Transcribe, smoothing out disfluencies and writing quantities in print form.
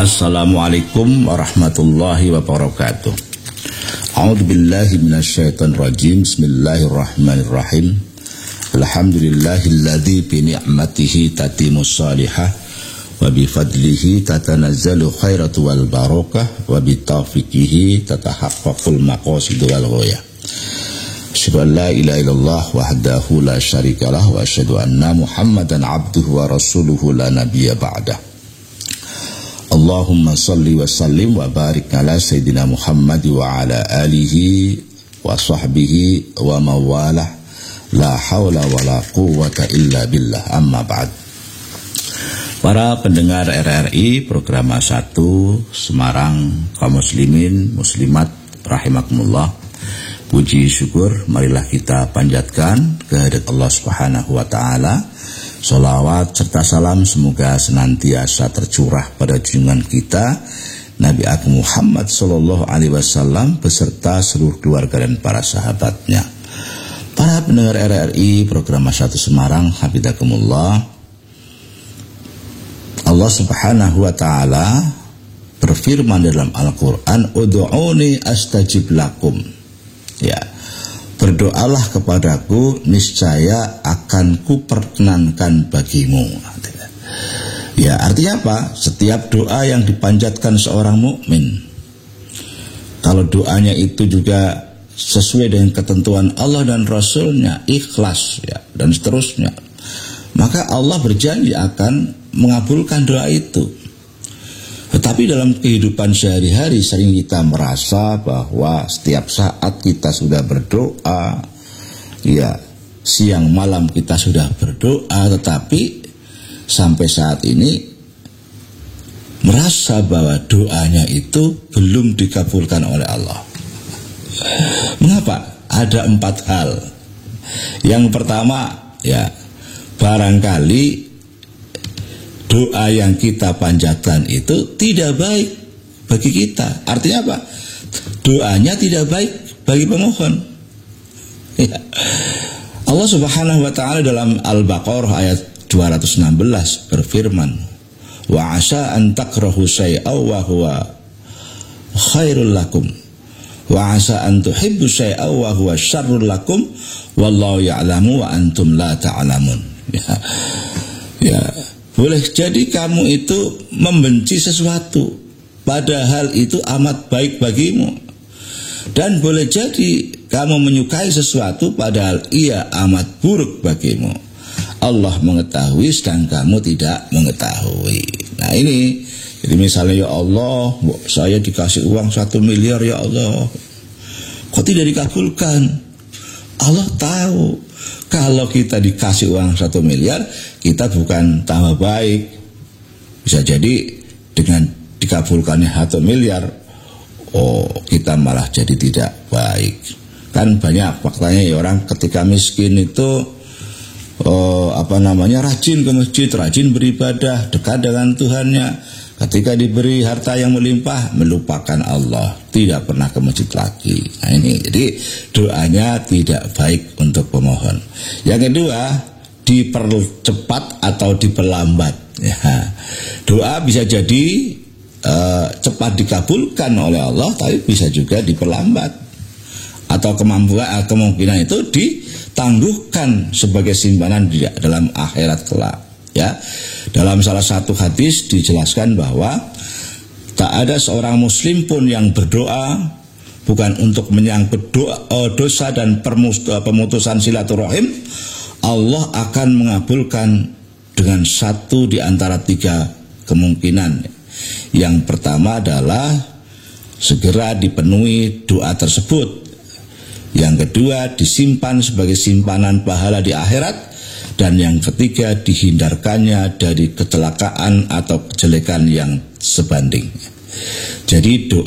Assalamualaikum warahmatullahi wabarakatuh. A'udzu billahi minasyaitonir rajim. Bismillahirrahmanirrahim. Alhamdulillahilladzi bi ni'matihi tatimmus shalihah wa bi fadlihi tatanazzalu khairatu wal barakah wa bi taufiqihi tatahaqqaqul maqasid wal ghayah. Asyhadu an la ilaha illallah wahdahu la syarikalah wa asyhadu anna Muhammadan abduhu wa rasuluhu la nabiyya ba'dah. Allahumma salli wa sallim wa barik ala Sayyidina Muhammad wa ala alihi wa sahbihi wa mawalah la hawla wa la quwwata illa billah, amma ba'd. Para pendengar RRI program 1 Semarang, kaum muslimin muslimat rahimakumullah, puji syukur marilah kita panjatkan kehadirat Allah Subhanahu wa taala. Salawat serta salam semoga senantiasa tercurah pada junjungan kita Nabi Agung Muhammad sallallahu alaihi wasallam beserta seluruh keluarga dan para sahabatnya. Para pendengar RRI program 1 Semarang, hafizakumullah. Allah Subhanahu wa taala berfirman dalam Al-Qur'an, "Ud'uni astajib lakum." Ya. Berdoalah kepadaku, niscaya akan kuperkenankan bagimu. Ya, artinya apa? Setiap doa yang dipanjatkan seorang mukmin, kalau doanya itu juga sesuai dengan ketentuan Allah dan Rasulnya, ikhlas ya, dan seterusnya, maka Allah berjanji akan mengabulkan doa itu. Tetapi dalam kehidupan sehari-hari sering kita merasa bahwa setiap saat kita sudah berdoa, ya siang malam kita sudah berdoa, tetapi sampai saat ini merasa bahwa doanya itu belum dikabulkan oleh Allah. Mengapa? Ada 4 hal. Yang pertama, ya barangkali doa yang kita panjatkan itu tidak baik bagi kita. Artinya apa? Doanya tidak baik bagi pemohon. Ya. Allah Subhanahu wa taala dalam Al-Baqarah ayat 216 berfirman, "Wa 'asa an takrahu syai'aw wa huwa khairul lakum wa 'asa an tuhibbu syai'aw wa huwa syarrul lakum wallahu ya'lamu wa antum la ta'lamun." Ya. Boleh jadi kamu itu membenci sesuatu padahal itu amat baik bagimu, dan boleh jadi kamu menyukai sesuatu padahal ia amat buruk bagimu. Allah mengetahui sedang kamu tidak mengetahui. Nah ini, jadi misalnya, ya Allah, saya dikasih uang 1 miliar, ya Allah, kok tidak dikabulkan? Allah tahu kalau kita dikasih uang 1 miliar, kita bukan tambah baik. Bisa jadi dengan dikabulkannya 1 miliar, kita malah jadi tidak baik. Kan banyak faktanya ya, orang ketika miskin itu rajin ke masjid, rajin beribadah, dekat dengan Tuhannya. Ketika diberi harta yang melimpah, melupakan Allah, tidak pernah ke masjid lagi. Nah ini, jadi doanya tidak baik untuk pemohon. Yang kedua, dipercepat atau diperlambat. Ya. Doa bisa jadi cepat dikabulkan oleh Allah, tapi bisa juga diperlambat. Atau kemungkinan itu ditangguhkan sebagai simpanan di dalam akhirat kelak. Ya, dalam salah satu hadis dijelaskan bahwa tak ada seorang muslim pun yang berdoa bukan untuk menyangkut dosa dan pemutusan silaturahim, Allah akan mengabulkan dengan 1 di antara 3 kemungkinan. Yang pertama adalah segera dipenuhi doa tersebut. Yang kedua, disimpan sebagai simpanan pahala di akhirat. Dan yang ketiga, dihindarkannya dari kecelakaan atau kejelekan yang sebanding. Jadi doa